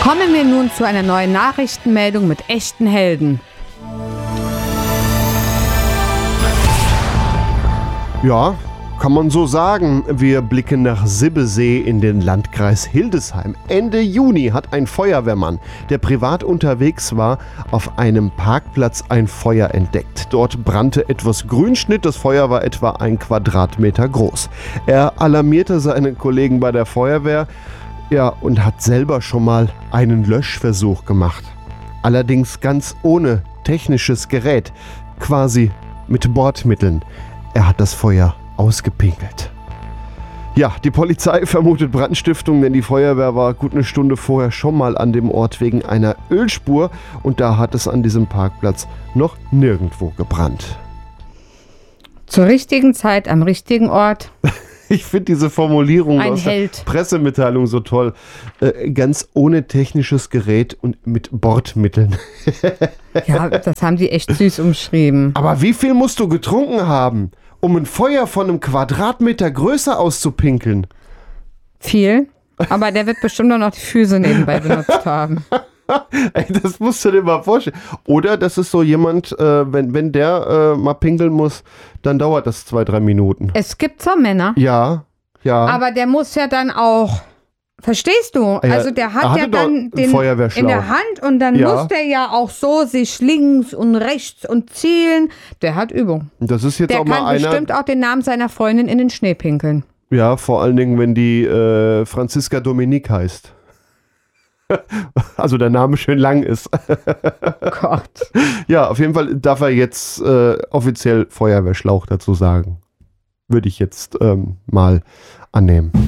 Kommen wir nun zu einer neuen Nachrichtenmeldung mit echten Helden. Ja, kann man so sagen. Wir blicken nach Sibbesee in den Landkreis Hildesheim. Ende Juni hat ein Feuerwehrmann, der privat unterwegs war, auf einem Parkplatz ein Feuer entdeckt. Dort brannte etwas Grünschnitt, das Feuer war etwa 1 Quadratmeter groß. Er alarmierte seine Kollegen bei der Feuerwehr, und hat selber schon mal einen Löschversuch gemacht. Allerdings ganz ohne technisches Gerät, quasi mit Bordmitteln. Er hat das Feuer ausgepinkelt. Ja, die Polizei vermutet Brandstiftung, denn die Feuerwehr war gut eine Stunde vorher schon mal an dem Ort wegen einer Ölspur und da hat es an diesem Parkplatz noch nirgendwo gebrannt. Zur richtigen Zeit am richtigen Ort. Ich finde diese Formulierung Ein aus Held. der Pressemitteilung so toll. Ganz ohne technisches Gerät und mit Bordmitteln. Ja, das haben die echt süß umschrieben. Aber wie viel musst du getrunken haben, um ein Feuer von einem Quadratmeter größer auszupinkeln? Viel, aber der wird bestimmt auch noch die Füße nebenbei benutzt haben. Ey, das musst du dir mal vorstellen. Oder das ist so jemand, wenn der mal pinkeln muss, dann dauert das 2-3 Minuten. Es gibt zwar Männer, Ja. aber der muss ja dann auch, verstehst du? Also der hat ja dann den Feuerwehrschlauch in der Hand und dann muss der ja auch so sich links und rechts und zielen. Der hat Übung. Das ist jetzt Der auch mal kann einer. bestimmt auch den Namen seiner Freundin in den Schnee pinkeln. Ja, vor allen Dingen, wenn die Franziska Dominique heißt. Also der Name schön lang ist. Gott. Ja, auf jeden Fall darf er jetzt offiziell Feuerwehrschlauch dazu sagen. Würde ich jetzt mal annehmen.